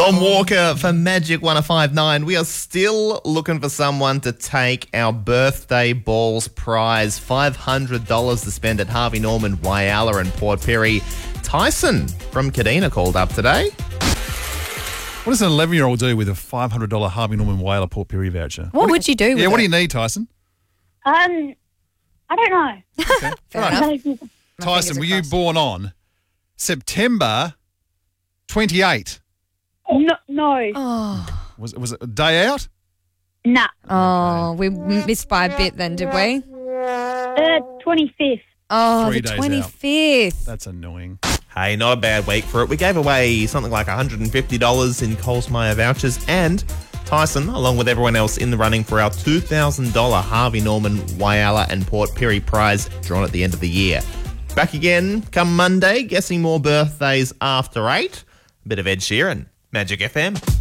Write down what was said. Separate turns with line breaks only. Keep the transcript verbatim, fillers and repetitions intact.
On Walker for Magic one oh five point nine, we are still looking for someone to take our birthday balls prize. five hundred dollars to spend at Harvey Norman, Whyalla and Port Pirie. Tyson from Kadina called up today.
What does an eleven-year-old do with a five hundred dollars Harvey Norman Whyalla Port Pirie voucher?
What, what would you do with
Yeah, what
it?
do you need, Tyson?
Um, I don't know.
Okay.
Fair
Right.
enough. My
Tyson,
fingers
were
are
you
crossed.
born on September twenty-eighth?
No, no,
Oh,
Was, was it a day out?
nah.
oh, we missed by a bit then, did we?
Uh, twenty-fifth.
Oh,
Three
the
days out.
twenty-fifth.
That's annoying.
Hey, not a bad week for it. We gave away something like one hundred fifty dollars in Coles Myer vouchers, and Tyson, along with everyone else in the running for our two thousand dollars Harvey Norman, Whyalla and Port Pirie prize drawn at the end of the year. Back again come Monday, guessing more birthdays after eight. A bit of Ed Sheeran. Magic F M.